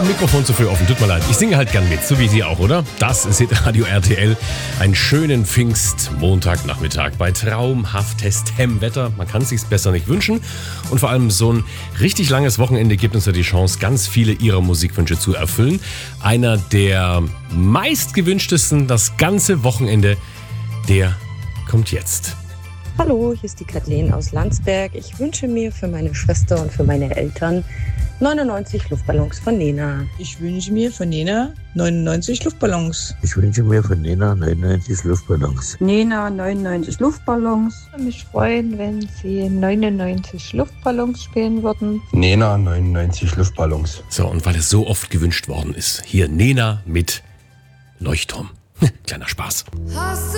Mikrofon zu früh offen, tut mir leid. Ich singe halt gern mit, so wie Sie auch, oder? Das ist Hitradio RTL. Einen schönen Pfingstmontagnachmittag bei traumhaftestem Wetter. Man kann es sich besser nicht wünschen. Und vor allem so ein richtig langes Wochenende gibt uns ja die Chance, ganz viele Ihrer Musikwünsche zu erfüllen. Einer der meistgewünschtesten das ganze Wochenende, der kommt jetzt. Hallo, hier ist die Kathleen aus Landsberg. Ich wünsche mir für meine Schwester und für meine Eltern 99 Luftballons von Nena. Ich wünsche mir von Nena 99 Luftballons. Ich wünsche mir von Nena 99 Luftballons. Nena 99 Luftballons. Ich würde mich freuen, wenn Sie 99 Luftballons spielen würden. Nena 99 Luftballons. So, und weil es so oft gewünscht worden ist, hier Nena mit Leuchtturm. Kleiner Spaß.